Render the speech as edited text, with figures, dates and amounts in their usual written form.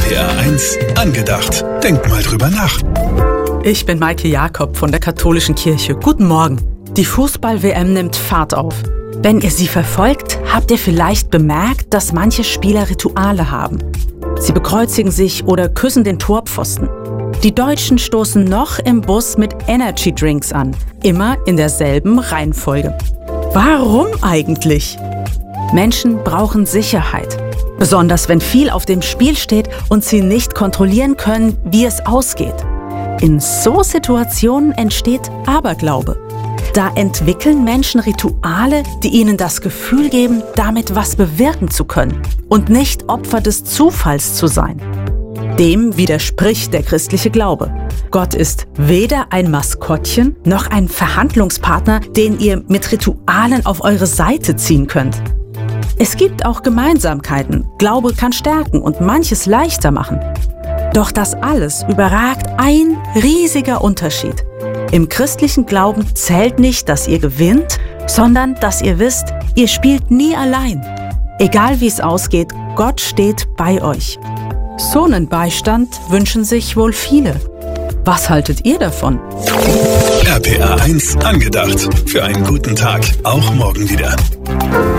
RPR 1 angedacht. Denk mal drüber nach. Ich bin Maike Jakob von der Katholischen Kirche. Guten Morgen. Die Fußball-WM nimmt Fahrt auf. Wenn ihr sie verfolgt, habt ihr vielleicht bemerkt, dass manche Spieler Rituale haben. Sie bekreuzigen sich oder küssen den Torpfosten. Die Deutschen stoßen noch im Bus mit Energy Drinks an. Immer in derselben Reihenfolge. Warum eigentlich? Menschen brauchen Sicherheit. Besonders wenn viel auf dem Spiel steht und sie nicht kontrollieren können, wie es ausgeht. In so Situationen entsteht Aberglaube. Da entwickeln Menschen Rituale, die ihnen das Gefühl geben, damit was bewirken zu können und nicht Opfer des Zufalls zu sein. Dem widerspricht der christliche Glaube. Gott ist weder ein Maskottchen noch ein Verhandlungspartner, den ihr mit Ritualen auf eure Seite ziehen könnt. Es gibt auch Gemeinsamkeiten. Glaube kann stärken und manches leichter machen. Doch das alles überragt ein riesiger Unterschied. Im christlichen Glauben zählt nicht, dass ihr gewinnt, sondern dass ihr wisst, ihr spielt nie allein. Egal wie es ausgeht, Gott steht bei euch. So einen Beistand wünschen sich wohl viele. Was haltet ihr davon? RPR 1 angedacht. Für einen guten Tag. Auch morgen wieder.